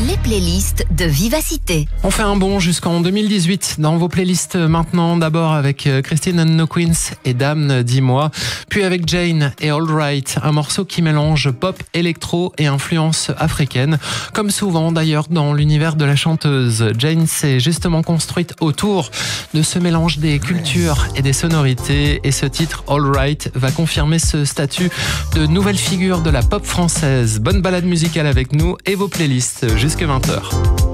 les playlists de Vivacité. On fait un bond jusqu'en 2018 dans vos playlists maintenant. D'abord avec Christine and No Queens et Damn, dis-moi. Puis avec Jane et All Right, un morceau qui mélange pop, électro et influence africaine. Comme souvent d'ailleurs dans l'univers de la chanteuse. Jane s'est justement construite autour de ce mélange des cultures et des sonorités. Et ce titre, All Right, va confirmer ce statut de nouvelle figure de la pop française. Bonne balade musicale avec nous et vos playlists jusqu'à 20h.